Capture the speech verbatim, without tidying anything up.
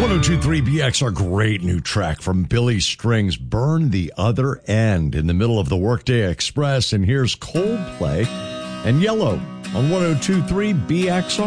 ten twenty-three B X R, great new track from Billy Strings, Burn the Other End, in the middle of the Workday Express. And here's Coldplay and Yellow on ten twenty-three B X R.